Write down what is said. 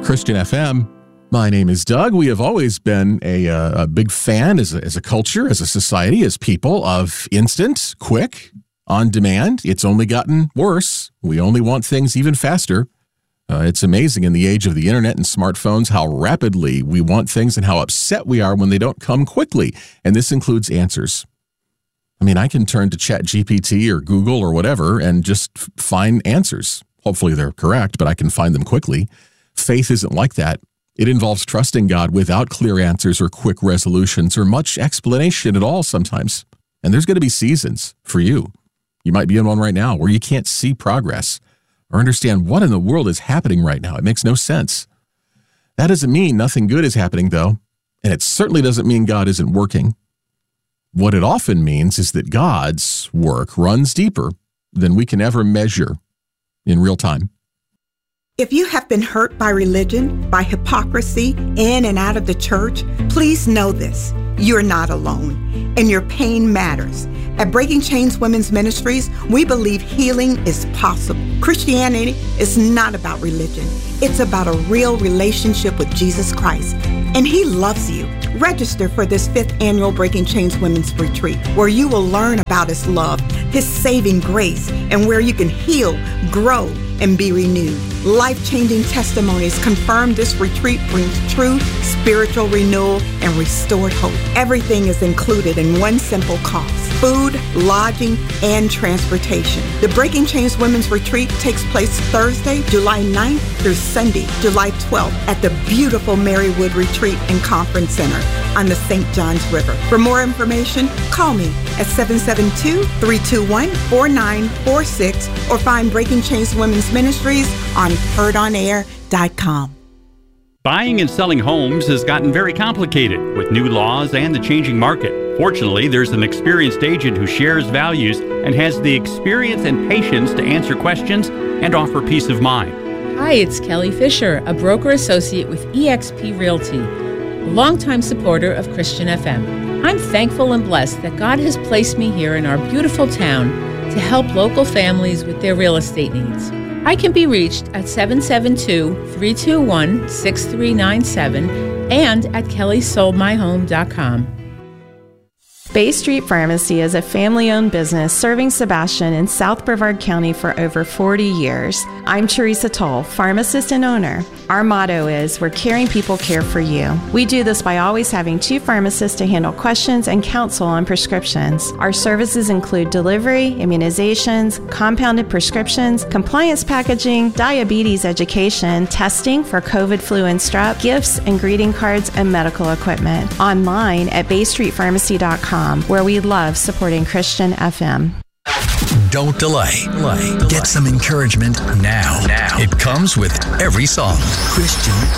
Christian FM. My name is Doug. We have always been a big fan as a culture, as a society, as people of instant, quick, on demand. It's only gotten worse. We only want things even faster. It's amazing in the age of the internet and smartphones how rapidly we want things and how upset we are when they don't come quickly. And this includes answers. I mean, I can turn to ChatGPT or Google or whatever and just find answers. Hopefully they're correct, but I can find them quickly. Faith isn't like that. It involves trusting God without clear answers or quick resolutions or much explanation at all sometimes. And there's going to be seasons for you. You might be in one right now where you can't see progress or understand what in the world is happening right now. It makes no sense. That doesn't mean nothing good is happening, though, and it certainly doesn't mean God isn't working. What it often means is that God's work runs deeper than we can ever measure in real time. If you have been hurt by religion, by hypocrisy, in and out of the church, please know this. You're not alone, and your pain matters. At Breaking Chains Women's Ministries, we believe healing is possible. Christianity is not about religion. It's about a real relationship with Jesus Christ, and He loves you. Register for this 5th annual Breaking Chains Women's Retreat, where you will learn about His love, His saving grace, and where you can heal, grow, and be renewed. Life-changing testimonies confirm this retreat brings true spiritual renewal and restored hope. Everything is included in one simple cost: food, lodging, and transportation. The Breaking Chains Women's Retreat takes place Thursday, July 9th through Sunday, July 12th at the beautiful Marywood Retreat and Conference Center on the St. Johns River. For more information, call me at 772-321-4946 or find Breaking Chains Women's Ministries on heardonair.com. Buying and selling homes has gotten very complicated with new laws and the changing market. Fortunately, there's an experienced agent who shares values and has the experience and patience to answer questions and offer peace of mind. Hi, it's Kelly Fisher, a broker associate with eXp Realty, a longtime supporter of Christian FM. I'm thankful and blessed that God has placed me here in our beautiful town to help local families with their real estate needs. I can be reached at 772-321-6397 and at kellysoldmyhome.com. Bay Street Pharmacy is a family-owned business serving Sebastian in South Brevard County for over 40 years. I'm Teresa Toll, pharmacist and owner. Our motto is, we're caring people care for you. We do this by always having 2 pharmacists to handle questions and counsel on prescriptions. Our services include delivery, immunizations, compounded prescriptions, compliance packaging, diabetes education, testing for COVID, flu, and strep, gifts and greeting cards, and medical equipment. Online at baystreetpharmacy.com, where we love supporting Christian FM. Don't delay. Get some encouragement now. It comes with every song. Christian